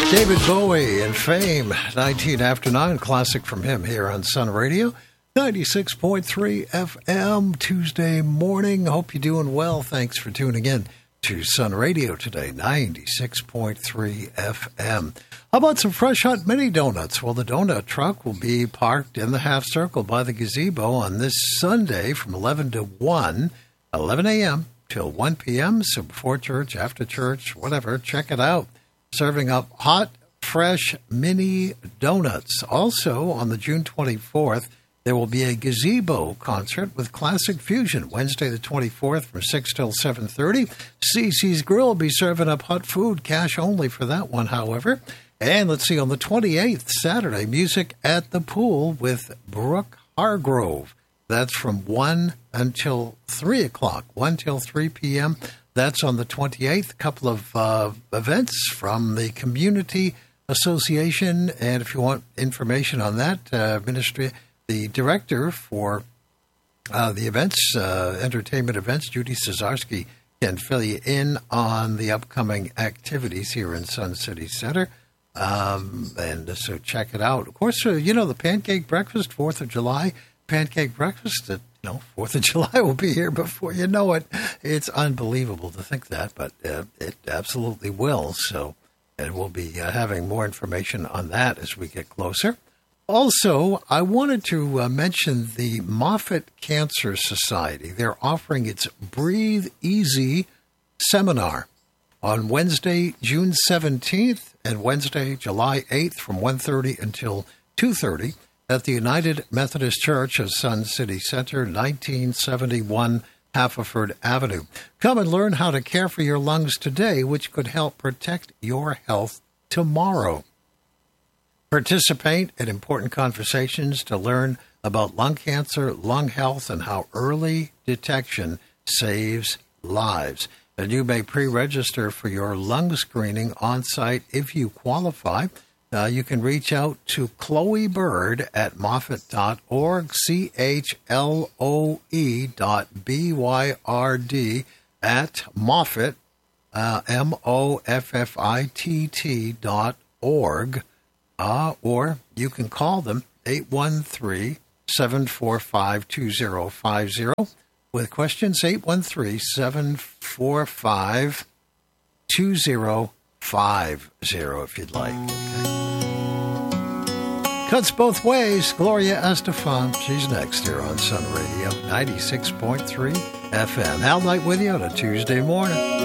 David Bowie and Fame, 19 after 9, classic from him here on Sun Radio, 96.3 FM, Tuesday morning. Hope you're doing well. Thanks for tuning in to Sun Radio today, 96.3 FM. How about some fresh hot mini donuts? Well, the donut truck will be parked in the half circle by the gazebo on this Sunday from 11 to 1, 11 a.m. till 1 p.m. So before church, after church, whatever, check it out. Serving up hot, fresh mini donuts. Also, on the June 24th, there will be a gazebo concert with Classic Fusion, Wednesday the 24th from 6 till 7:30. CC's Grill will be serving up hot food, cash only for that one, however. And let's see, on the 28th, Saturday, music at the pool with Brooke Hargrove. That's from 1 until 3 o'clock, 1 till 3 p.m., That's on the 28th. A couple of events from the Community Association. And if you want information on that, ministry, the director for the events, entertainment events, Judy Cesarski, can fill you in on the upcoming activities here in Sun City Center. And so check it out. Of course, the pancake breakfast, 4th of July, pancake breakfast at 4th of July will be here before you know it. It's unbelievable to think that, but it absolutely will. So, and we'll be having more information on that as we get closer. Also, I wanted to mention the Moffitt Cancer Society. They're offering its Breathe Easy seminar on Wednesday, June 17th and Wednesday, July 8th from 1:30 until 2:30. At the United Methodist Church of Sun City Center, 1971 Haverford Avenue. Come and learn how to care for your lungs today, which could help protect your health tomorrow. Participate in important conversations to learn about lung cancer, lung health, and how early detection saves lives. And you may pre-register for your lung screening on-site if you qualify. You can reach out to Chloe Bird at Moffitt.org, CHLOE.BYRD at Moffitt, MOFFITT.org, or you can call them 813-745-2050 with questions, 813-745-2050 if you'd like. Okay. Cuts both ways. Gloria Estefan. She's next here on Sun Radio, 96.3 FM. Hal Knight with you on a Tuesday morning.